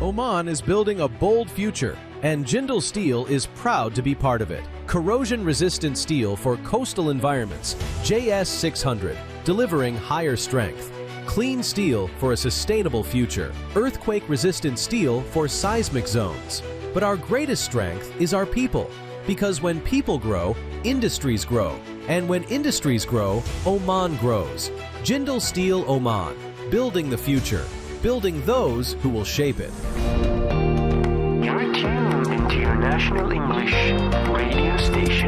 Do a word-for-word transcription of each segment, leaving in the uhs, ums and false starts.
Oman is building a bold future, and Jindal Steel is proud to be part of it. Corrosion-resistant steel for coastal environments, J S six hundred, delivering higher strength. Clean steel for a sustainable future, earthquake-resistant steel for seismic zones. But our greatest strength is our people, because when people grow, industries grow. And when industries grow, Oman grows. Jindal Steel Oman, building the future, building those who will shape it. You're tuned into your national English radio station.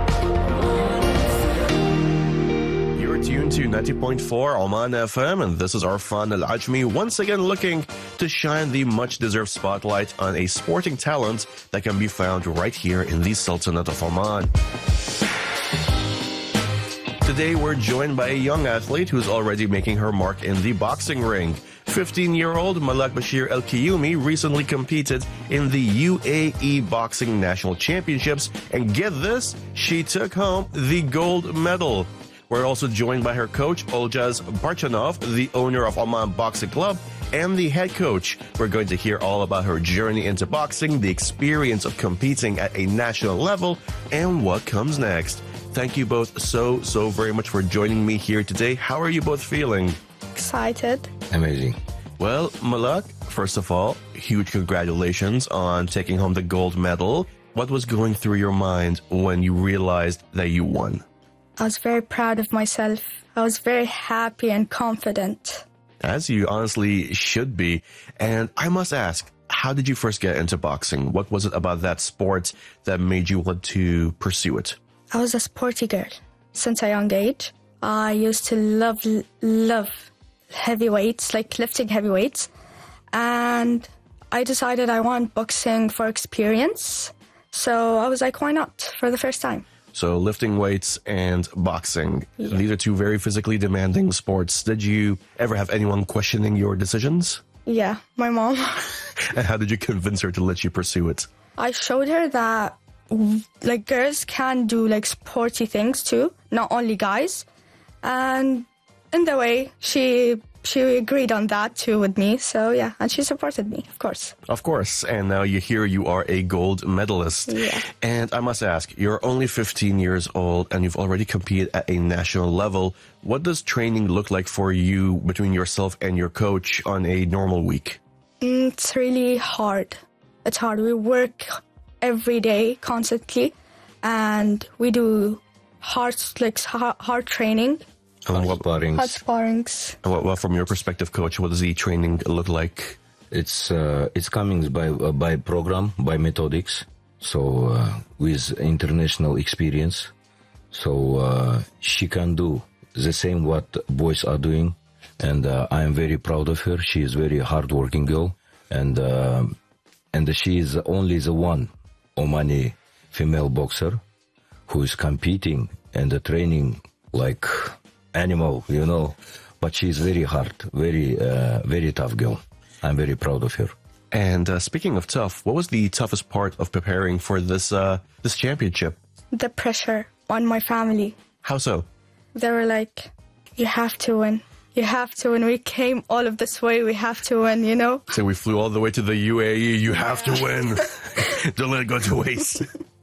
You're tuned to ninety point four Oman F M, and this is Arfan Al-Ajmi, once again looking to shine the much-deserved spotlight on a sporting talent that can be found right here in the Sultanate of Oman. Today, we're joined by a young athlete who's already making her mark in the boxing ring. fifteen-year-old Malak Bashir El-Kiyumi recently competed in the U A E Boxing National Championships, and get this, she took home the gold medal. We're also joined by her coach, Oljaz Barchanov, the owner of Oman Boxing Club, and the head coach. We're going to hear all about her journey into boxing, the experience of competing at a national level, and what comes next. Thank you both so, so very much for joining me here today. How are you both feeling? Excited. Amazing. Well, Malak, first of all, huge congratulations on taking home the gold medal. What was going through your mind when you realized that you won? I was very proud of myself. I was very happy and confident. As you honestly should be. And I must ask, how did you first get into boxing? What was it about that sport that made you want to pursue it? I was a sporty girl since a young age. I used to love, love heavy weights, like lifting heavy weights. And I decided I want boxing for experience. So I was like, why not, for the first time? So lifting weights and boxing, Yeah. These are two very physically demanding sports. Did you ever have anyone questioning your decisions? Yeah, my mom. And how did you convince her to let you pursue it? I showed her that like girls can do like sporty things too, not only guys. And in the way, she she agreed on that too with me. So yeah, and she supported me, of course. Of course. And now you hear you are a gold medalist. Yeah. And I must ask, you're only fifteen years old and you've already competed at a national level. What does training look like for you between yourself and your coach on a normal week? Mm, it's really hard. It's hard. We work every day constantly, and we do hard like hard, hard training. And what, Sparrings. Hard sparrings. what, what, from your perspective, coach, what does the training look like? It's uh, it's coming by uh, by program, by methodics. So uh, with international experience, so uh, she can do the same what boys are doing, and uh, I am very proud of her. She is very hardworking girl, and uh, and she is only the one Omani female boxer who is competing and uh, training like animal, you know. But she is very hard, very uh, very tough girl. I'm very proud of her. And uh, speaking of tough, what was the toughest part of preparing for this uh, this championship? The pressure on my family. How so? They were like, you have to win. You have to win. We came all of this way. We have to win, you know? So we flew all the way to the U A E. You have to win. Don't let it go to waste.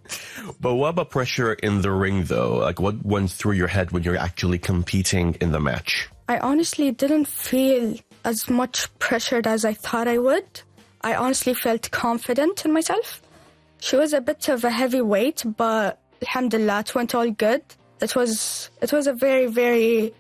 But what about pressure in the ring, though? Like, what went through your head when you're actually competing in the match? I honestly didn't feel as much pressured as I thought I would. I honestly felt confident in myself. She was a bit of a heavy weight, but alhamdulillah, it went all good. It was, it was a very, very,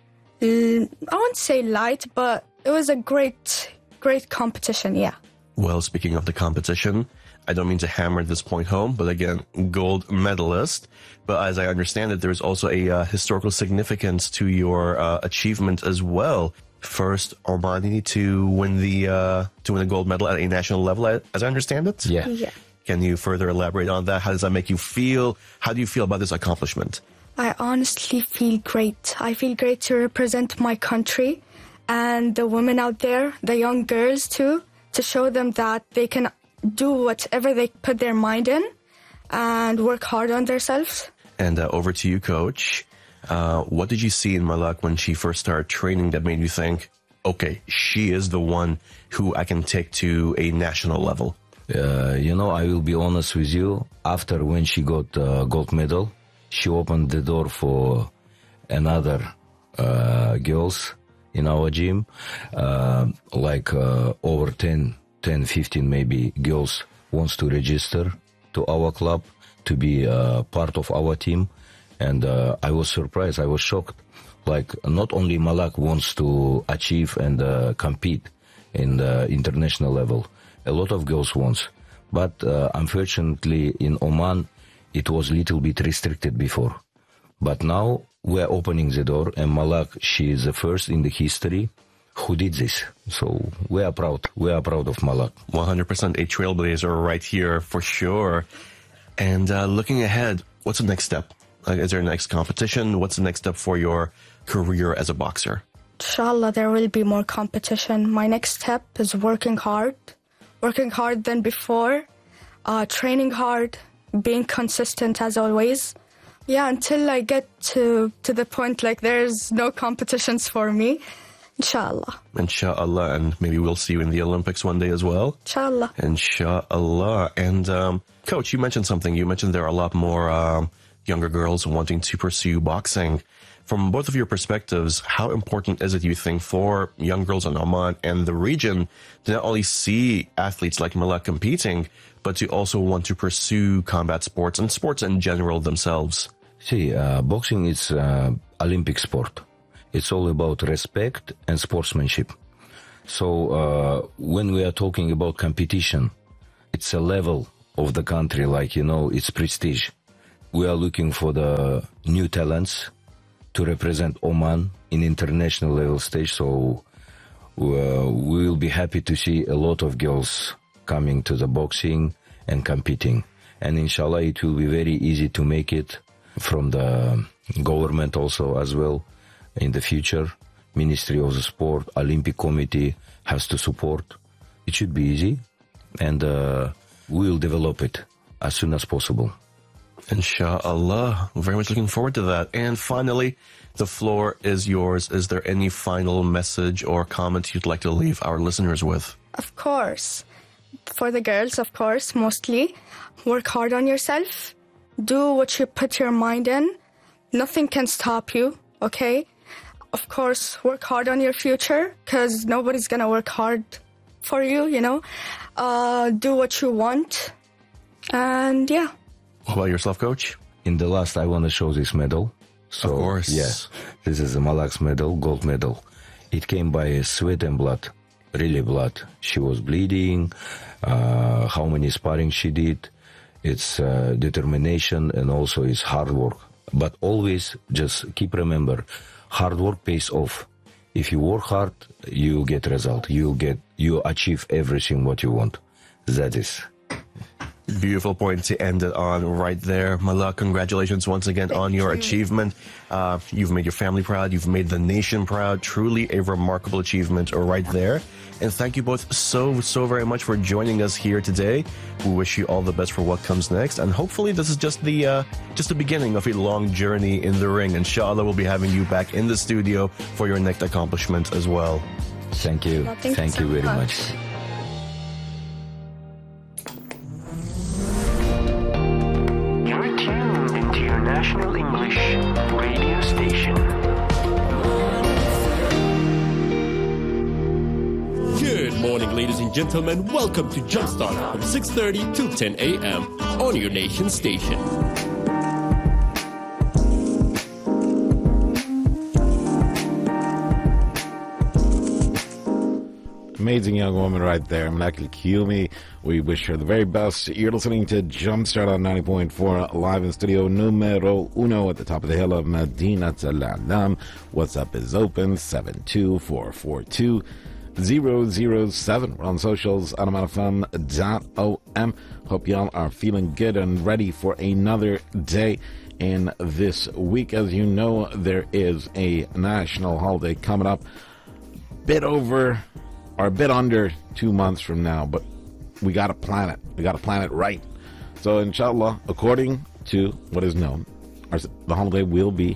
I won't say light, but it was a great, great competition, yeah. Well, speaking of the competition, I don't mean to hammer this point home, but again, gold medalist. But as I understand it, there's also a uh, historical significance to your uh, achievement as well. First Omani to win the uh, to win a gold medal at a national level, as I understand it. Yeah. Yeah. Can you further elaborate on that? How does that make you feel? How do you feel about this accomplishment? I honestly feel great. I feel great to represent my country and the women out there, the young girls too, to show them that they can do whatever they put their mind in and work hard on themselves. And uh, over to you, Coach. Uh, what did you see in Malak when she first started training that made you think, okay, she is the one who I can take to a national level? Uh, you know, I will be honest with you. After when she got uh, gold medal, she opened the door for another uh, girls in our gym, uh, like uh, over ten, ten, fifteen maybe girls wants to register to our club to be uh, part of our team. And uh, I was surprised, I was shocked. Like, not only Malak wants to achieve and uh, compete in the international level, a lot of girls wants. But uh, unfortunately in Oman, it was a little bit restricted before. But now we are opening the door, and Malak, she is the first in the history who did this. So we are proud. We are proud of Malak. one hundred percent a trailblazer right here for sure. And uh, looking ahead, what's the next step? Like, is there a next competition? What's the next step for your career as a boxer? Inshallah, there will be more competition. My next step is working hard. Working hard than before. Uh, training hard. Being consistent as always. Yeah, until I get to, to the point like there's no competitions for me. Inshallah. Inshallah. And maybe we'll see you in the Olympics one day as well. Inshallah. Inshallah. And um, Coach, you mentioned something. You mentioned there are a lot more um, younger girls wanting to pursue boxing. From both of your perspectives, how important is it, you think, for young girls in Oman and the region to not only see athletes like Malak competing, but to also want to pursue combat sports and sports in general themselves? See, uh, boxing is uh, Olympic sport. It's all about respect and sportsmanship. So uh, when we are talking about competition, it's a level of the country, like, you know, it's prestige. We are looking for the new talents to represent Oman in international level stage. So uh, we will be happy to see a lot of girls coming to the boxing and competing. And inshallah, it will be very easy to make it from the government also as well in the future. Ministry of the Sport, Olympic Committee has to support. It should be easy, and uh, we will develop it as soon as possible. Inshallah. Very much looking forward to that. And finally, the floor is yours. Is there any final message or comment you'd like to leave our listeners with? Of course. For the girls, of course, mostly. Work hard on yourself. Do what you put your mind in. Nothing can stop you, okay? Of course, work hard on your future, because nobody's going to work hard for you, you know? Uh, do what you want. And yeah. What about yourself, Coach? In the last, I want to show this medal. So, of course. Yeah, this is the Malak's medal, gold medal. It came by sweat and blood, really blood. She was bleeding, uh, how many sparring she did. It's uh, determination, and also it's hard work. But always just keep remember, hard work pays off. If you work hard, you get result. You get, you achieve everything what you want. That is. Beautiful point to end it on right there. Malak, congratulations once again Thank on your you. achievement. Uh, you've made your family proud. You've made the nation proud. Truly a remarkable achievement right there. And thank you both so, so very much for joining us here today. We wish you all the best for what comes next. And hopefully this is just the uh, just the beginning of a long journey in the ring. Inshallah, we'll be having you back in the studio for your next accomplishment as well. Thank you. Well, thank, thank you, you so very much. much. You're tuned into your national English radio station. Good morning, ladies and gentlemen. Welcome to Jumpstart from six thirty to ten a.m. on your nation station. Amazing young woman right there, Malak Al-Kiyumi. We wish her the very best. You're listening to Jumpstart on ninety point four, live in studio numero uno at the top of the hill of Madinat Al-Alam. WhatsApp is open, seven two four four two zero zero seven. We're on socials, anaman f m dot o m. Hope y'all are feeling good and ready for another day in this week. As you know, there is a national holiday coming up. Bit over... or a bit under two months from now, but we got to plan it. We got to plan it right. So, inshallah, according to what is known, our, the holiday will be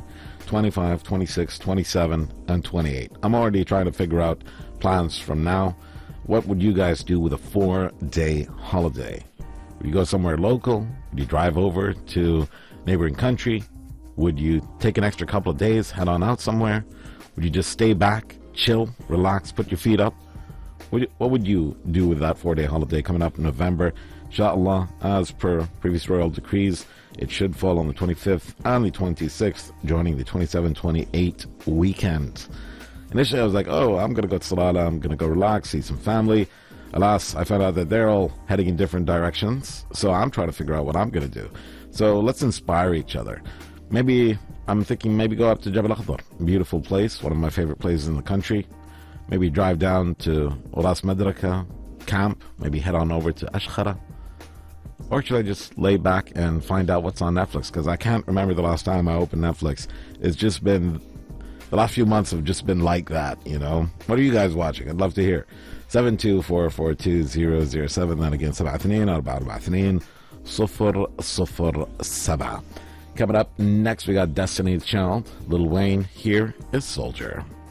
twenty-five, twenty-six, twenty-seven, and twenty-eight. I'm already trying to figure out plans from now. What would you guys do with a four-day holiday? Would you go somewhere local? Would you drive over to neighboring country? Would you take an extra couple of days, head on out somewhere? Would you just stay back, chill, relax, put your feet up? What would you do with that four-day holiday coming up in November? Inshallah, as per previous royal decrees, it should fall on the twenty-fifth and the twenty-sixth, joining the twenty-seven twenty-eight weekend. Initially, I was like, oh, I'm going to go to Salalah, I'm going to go relax, see some family. Alas, I found out that they're all heading in different directions, so I'm trying to figure out what I'm going to do. So let's inspire each other. Maybe, I'm thinking maybe go up to Jabal Akhdar, beautiful place, one of my favorite places in the country. Maybe drive down to Oras Madraka camp, maybe head on over to Ashkhara. Or should I just lay back and find out what's on Netflix? Because I can't remember the last time I opened Netflix. It's just been, the last few months have just been like that, you know? What are you guys watching? I'd love to hear. seven two four four two zero zero seven. Then again, سبعة اثنين أربعة أربعة اثنين صفر صفر سبعة. Coming up next, we got Destiny's Child, Lil Wayne. Here is Soldier.